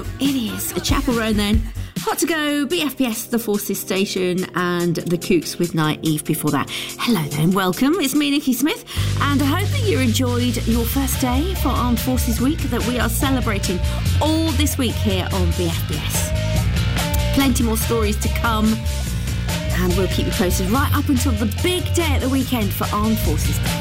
It is a Chapel Roan then. Hot to Go, BFBS, The Forces Station, and The Kooks with Night Eve before that. Hello then, welcome. It's me, Nikki Smith, and I hope that you enjoyed your first day for Armed Forces Week that we are celebrating all this week here on BFBS. Plenty more stories to come, and we'll keep you posted right up until the big day at the weekend for Armed Forces Day.